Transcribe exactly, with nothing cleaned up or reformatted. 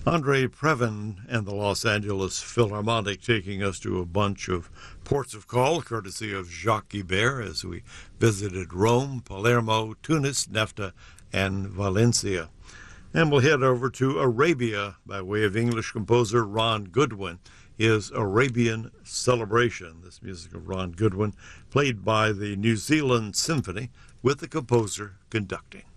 Andre Previn and the Los Angeles Philharmonic taking us to a bunch of ports of call, courtesy of Jacques Ibert, as we visited Rome, Palermo, Tunis, Nefta, and Valencia. And we'll head over to Arabia by way of English composer Ron Goodwin. His Arabian Celebration, this music of Ron Goodwin, played by the New Zealand Symphony with the composer conducting.